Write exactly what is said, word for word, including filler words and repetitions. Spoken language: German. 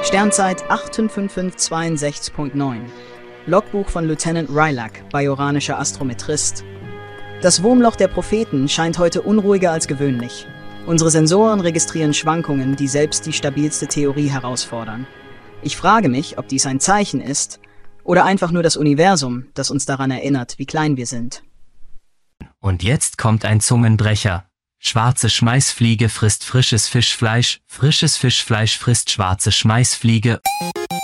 Sternzeit achtzehn fünfundfünfzig zweiundsechzig Punkt neun. Logbuch von Lieutenant Rylac, bajoranischer Astrometrist. Das Wurmloch der Propheten scheint heute unruhiger als gewöhnlich. Unsere Sensoren registrieren Schwankungen, die selbst die stabilste Theorie herausfordern. Ich frage mich, ob dies ein Zeichen ist oder einfach nur das Universum, das uns daran erinnert, wie klein wir sind. Und jetzt kommt ein Zungenbrecher. Schwarze Schmeißfliege frisst frisches Fischfleisch, frisches Fischfleisch frisst schwarze Schmeißfliege.